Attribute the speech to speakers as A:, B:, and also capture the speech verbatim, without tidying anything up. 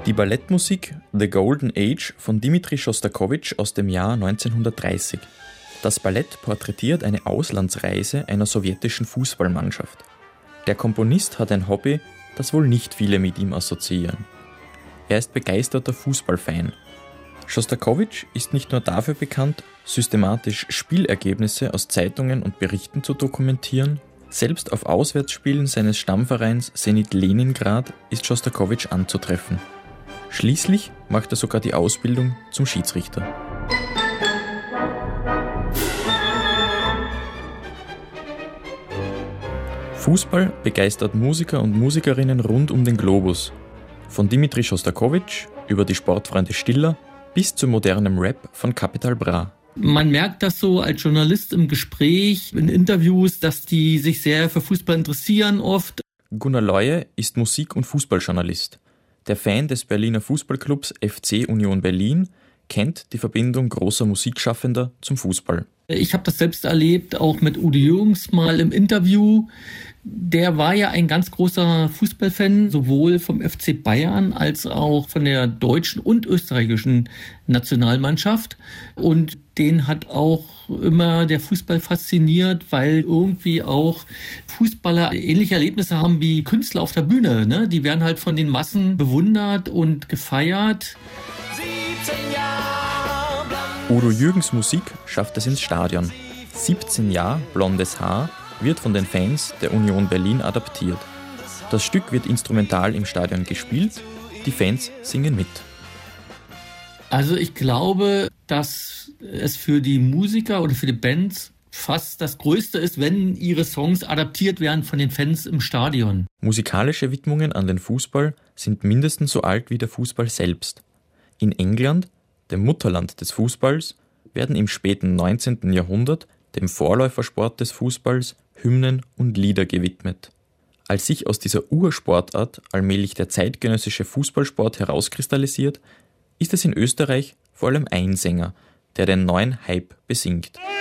A: Die Ballettmusik The Golden Age von Dmitri Schostakowitsch aus dem Jahr neunzehnhundertdreißig. Das Ballett porträtiert eine Auslandsreise einer sowjetischen Fußballmannschaft. Der Komponist hat ein Hobby, das wohl nicht viele mit ihm assoziieren. Er ist begeisterter Fußballfan. Schostakowitsch ist nicht nur dafür bekannt, systematisch Spielergebnisse aus Zeitungen und Berichten zu dokumentieren. Selbst auf Auswärtsspielen seines Stammvereins Zenit Leningrad ist Schostakowitsch anzutreffen. Schließlich macht er sogar die Ausbildung zum Schiedsrichter. Fußball begeistert Musiker und Musikerinnen rund um den Globus. Von Dmitri Schostakowitsch über die Sportfreunde Stiller bis zu modernem Rap von Capital Bra.
B: Man merkt das so als Journalist im Gespräch, in Interviews, dass die sich sehr für Fußball interessieren oft.
A: Gunnar Leue ist Musik- und Fußballjournalist. Der Fan des Berliner Fußballclubs F C Union Berlin kennt die Verbindung großer Musikschaffender zum Fußball.
B: Ich habe das selbst erlebt, auch mit Udo Jürgens mal im Interview. Der war ja ein ganz großer Fußballfan, sowohl vom F C Bayern als auch von der deutschen und österreichischen Nationalmannschaft. Und den hat auch immer der Fußball fasziniert, weil irgendwie auch Fußballer ähnliche Erlebnisse haben wie Künstler auf der Bühne. Ne? Die werden halt von den Massen bewundert und gefeiert.
A: Udo Jürgens Musik schafft es ins Stadion. siebzehn Jahre blondes Haar wird von den Fans der Union Berlin adaptiert. Das Stück wird instrumental im Stadion gespielt, die Fans singen mit.
B: Also ich glaube, dass es für die Musiker oder für die Bands fast das Größte ist, wenn ihre Songs adaptiert werden von den Fans im Stadion.
A: Musikalische Widmungen an den Fußball sind mindestens so alt wie der Fußball selbst. In England, dem Mutterland des Fußballs, werden im späten neunzehnten Jahrhundert dem Vorläufersport des Fußballs Hymnen und Lieder gewidmet. Als sich aus dieser Ursportart allmählich der zeitgenössische Fußballsport herauskristallisiert, ist es in Österreich vor allem ein Sänger, der den neuen Hype besingt.